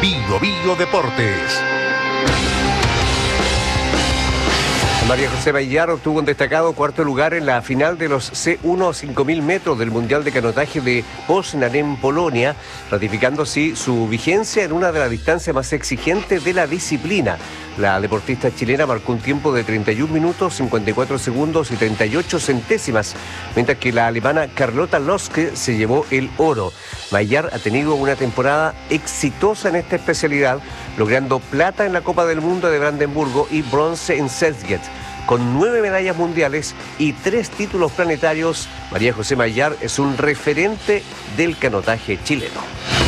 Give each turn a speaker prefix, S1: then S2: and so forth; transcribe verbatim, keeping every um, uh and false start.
S1: Bio Bio Deportes.
S2: María José Maillard obtuvo un destacado cuarto lugar en la final de los C uno a cinco mil metros del Mundial de Canotaje de Poznań en Polonia, ratificando así su vigencia en una de las distancias más exigentes de la disciplina. La deportista chilena marcó un tiempo de treinta y un minutos, cincuenta y cuatro segundos y treinta y ocho centésimas, mientras que la alemana Carlota Loske se llevó el oro. Maillard ha tenido una temporada exitosa en esta especialidad, logrando plata en la Copa del Mundo de Brandenburgo y bronce en Szeged. Con nueve medallas mundiales y tres títulos planetarios, María José Maillard es un referente del canotaje chileno.